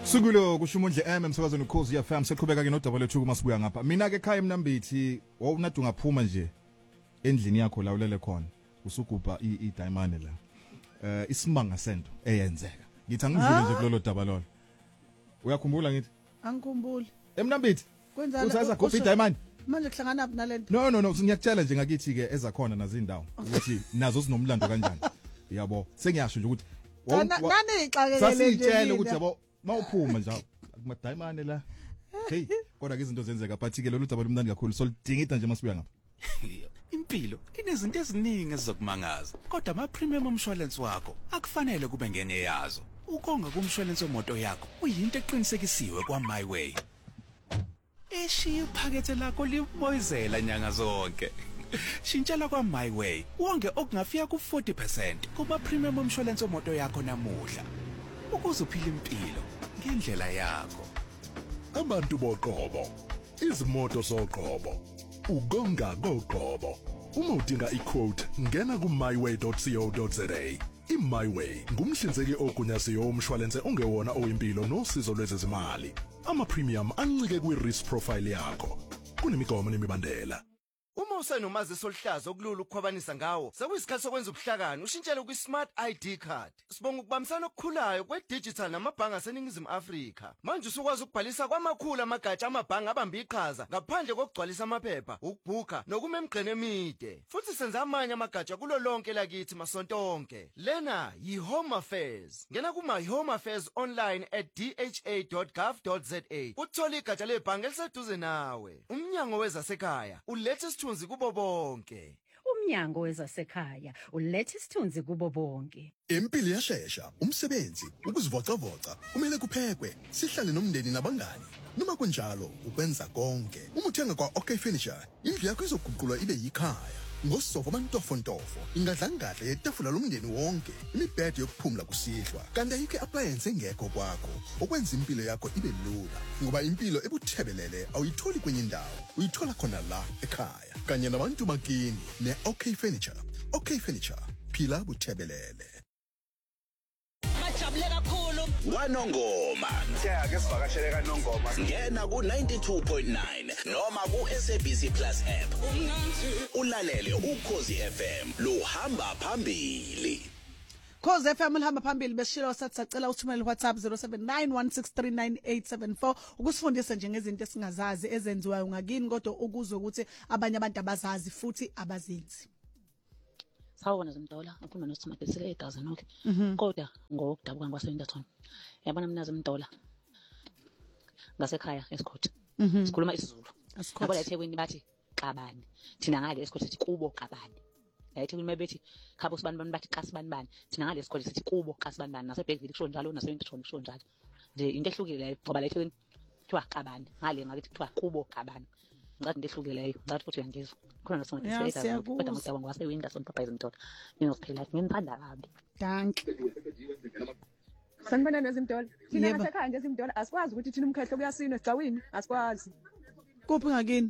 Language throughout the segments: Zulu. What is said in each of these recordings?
Sukulo kusho uMondle emsakazweni ukhozi ya FM seqhubeka ke nodaba lethu kumasibuya ngapha. Mina ke ekhaya eMnambithi wawunade ungaphuma nje endlini yakho la ulele khona. Usugubha idiamond la. Isimanga sento eyenzeka. Ngithi angidlule nje kulolo daba lolo. Uyakhumbula ngithi? Angikhumbuli. eMnambithi. Kwenzala usaza gubha idiamond. Manje kuhlangana nalento. No ngiyakutshela nje ngakithi ke ezakhona nazindawo ukuthi nazo sinomlando kanjani. Yabo sengiyasho nje ukuthi nani ixakekele nje. Sasitshela ukuthi yabo mawuphuma nje kumadiamond la. Hey kodwa ke izinto zenzeka but ke lolu daba lumnandi kakhulu solidingida nje masibuya ngapha. Impilo inezinto eziningi ezizokumangaza kodwa ama premium umshwalense wakho akufanele kube ngene yazo. Ukonga kumshwalense wemoto yakho uyinto eqinisekisiwe kwa MyWay. Eshiya iphakethe lakho liboyizela nyanga zonke. Shintshela kwa MyWay wonke okungafika ku40% kuma premium umshwalense wemoto yakho namuhla. Ukuze uphile impilo ngendlela yakho. Abantu boqobo, izimoto zoqobo, ugonga goqobo. Uma udinga iquote, ngena ku myway.co.za. iMyWay ngumhlinzeki ogunyaziwe womshwalense ongewona oyimpilo nosizo lwezezimali. Ama premium ancike kwi risk profile yakho. Kunemigomo nemibandela. Uma usenomaziso oluhlaza okulula ukukhwabanisa ngawo, sekuyisikhathi sokwenza ubuhlakani, ushintshele kwi-Smart ID card. Sibonga ukubambisana okukhulayo kwe-digital namabhange aseNingizimu Afrika. Manje usukwazi ukubhalisa kwamakhulu amagatsha amabhange abambe iqhaza ngaphandle kokugcwalisa amaphepha, ukubhuka nokuma emigqeni emide. Futhi senza amanye amagatsha kulo lonke lakithi masonto onke. Lena yi-Home Affairs. Ngena kuma-Home Affairs online at dha.gov.za. Uthola igatsha lebhange eliseduze nawe. Umnyango wezasekhaya ulethe isithunzi kubo bonke. Umnyango wezasekhaya ulethe isithunzi kubo bonke. Impilo iyashesha, umsebenzi, ukuzivocavoca, kumele kuphekwe, sihlale nomndeni nabangani. Noma kunjalo, ukwenza konke. Uma uthenga kwa OK Furniture, indlu yakho izoguqulwa ibe yikhaya. Ngosofa amantofontofo, ingadlangadla yetafula lomndeni wonke, imibhede yokuphumula kusihlwa. Kanti ayikho appliance engekho kwakho, okwenza impilo yakho ibe lula. Ngoba impilo ebuthebelele awuyitholi kwenye indawo, uyithola khona la ekhaya. Kanye nabantu bakini ne-OK Furniture. OK Furniture, phila buthebelele. Wanongoma ke sivakashele kaNongoma ngena ku 92.9 noma ku SABC Plus app ulalele ukhozi FM luhamba phambili. Khozi FM lihamba phambili besishilo sathi sacela uthumele WhatsApp 0791639874 ukusifundisa nje ngezinto esingazazi ezenziwayo ngakini kodwa ukuzwe ukuthi abanye abantu abazazi futhi abazenzi. Sawubona Zimdola, ukhuluma noSithumathesile eGaza nokho. Kodwa ngokudabuka ngwaseNdathona. Yabona mina Zimdola. Ngasekhaya eSikhotha. Sikhuluma isiZulu. Yabo la eThekwini bathi Qabani. Thina ngale eSikhotha sithi kubo Qabani. La eThekwini bethi khabo sibani bathi kasibani. Thina ngale eSikhotha sithi kubo kasibani. NaseBergville kusho njalo naseNtshona kusho njalo. Nje into ehlukile la ngoba la eThekwini kuthiwa Qabani. Ngale ngakithi kuthiwa kubo Qabani. Ngathi into ehlukile leyo. Ngathi futhi uyangizwa. Khona noSithumathesile kodwa ngicabanga ngwaseWindows Papa Zimdola. Nginokuphila ngimthanda kabi. Thank you. Sanibona nezimdola. Thina ngasekhaya nje Zimdola asikwazi ukuthi thina umkhehlo kuyasinwa esigcawini, asikwazi. Kuphi ngakini?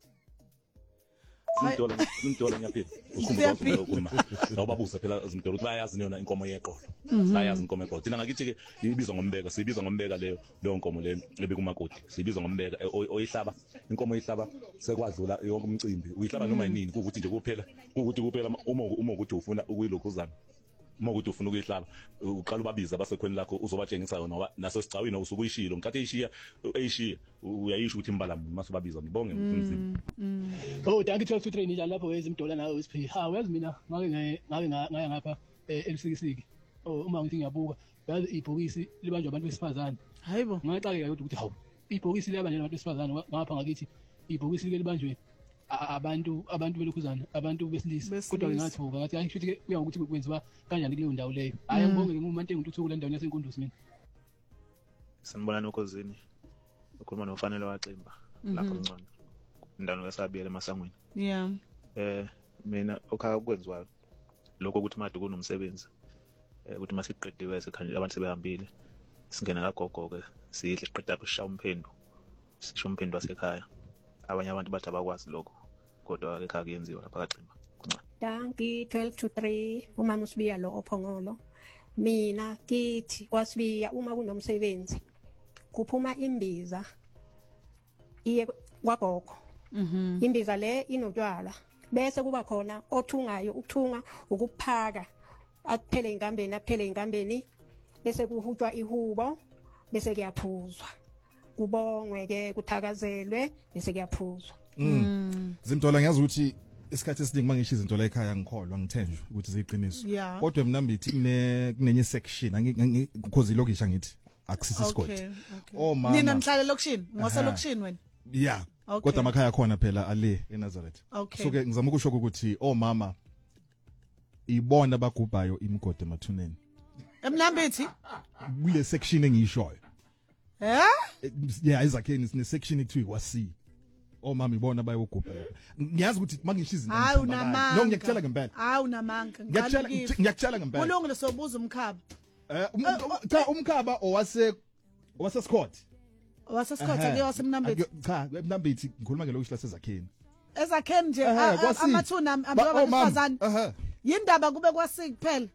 Zimdola ngiyaphila. Ukhumbuka nawubabuza phela Zimdola ukuthi bayazi yona inkomo yeqolo. Bayazi inkomo yeqolo. Thina ngakithi ke ibizwa ngombeka, siyibiza ngombeka leyo nkomo le ebikumakoti. Siyibiza ngombeka oyihlaba, inkomo oyihlaba sekwadlula yonke umcimbi. Uyihlaba noma yini ukuthi nje kuphela uma ukuthi ufuna ukuyilokhuzana. Uma ukuthi ufuna ukuyihlaba uqala ubabiza basekhweni lakho uzobatshengisa yona naso sigcawini usukuyishilo ngicathi eyishiya uyayisho ukuthi imbalamo masubabiza ngibonge umzimba. Oh danke 1223 njalo lapho wezimdola nawe usiphi wazi mina ngake ngaya ngapha eLsikisiki. Uma ngithi ngiyabuka yazi ibhokisi libanjwa abantu besifazane. Hayibo ngaxakeka ukuthi hawu ibhokisi libanjwa abantu besifazane ngapha ngakithi ibhokisi libanjwe abantu belokhuzana abantu besilisa kodwa ngathuka ngathi ayisho ukuthi kuya ukuthi kwenziwa kanjani kuleyo ndawo leyo hayi ngibonge ngumuntu enguthuthukula endaweni yaseNkunduzi mina. Sanibona nokhosini ukhuluma nofanele waximba lapho ngcono indalo yesabiyele emasangweni. Yeah. Mina okhaya kwenziwayo lokho ukuthi manje kunomsebenzi ukuthi masiqediwe sekhanjela abantu sebehambile singena kagogo ke sidle siqeda kusha umphendu sisho umphendu wasekhaya. Abanye abantu bathi abakwazi lokho kodwa ekhaya kuyenziwa lapha kacimba. Danki 1223 umama usibiya lo ophongolo. Mina kithi kwasibiya uma kunomsebenzi kuphuma imbiza iye kwagogo imbiza le inotshwala bese kuba khona othungayo ukuthunga ukuphaka aphele ingambeni bese kuhutshwa ihubo bese kuyaphuzwa kubongwe ke kuthakazelwe bese kuyaphuzwa Zimtola ngiyazi ukuthi isikhathi esiningi mangisho izinto la ekhaya ngikholwa ngithenjwe ukuthi ziyiqiniso kodwa mina mbithi kunenye section because ilokisha ngithi akusisi isikoti mama nina nihlala lokushini ngoselokushini wena yeah kodwa amakhaya khona phela ale eNazareth so ke ngizama ukusho ukuthi mama ibona abagubhayo imigodi emathuneni emnambithi kule section engiyishoyo yeah izakheni sine section ekuthiwa kwasi mama ibona bayogubha ngiyazi ukuthi mangisho izinto hayi unamanga no ngiyakutshela ngempela hayi unamanga ngiyakutshela ngempela ulungile sobuza umkhaba cha umkhaba owase Scott ke wasemnambithi cha emnambithi ngikhuluma ngelokishila sezakheni ezakheni nje amathuna abafazana yindaba kube kwasi kuphela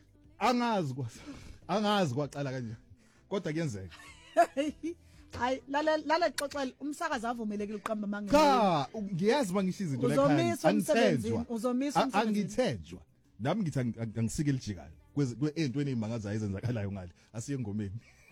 angazi kwaqala kanje kodwa kuyenzeka hayi lala xoxela umsakazi avumelekile uqamba mangeke cha ngiyazi mangisho izinto la ekhaya uzomisa angithenjwa nami ngithi angisike lijikayo kwezintweni ezimangazayo ezenzakalayo ngale asiye ngomeni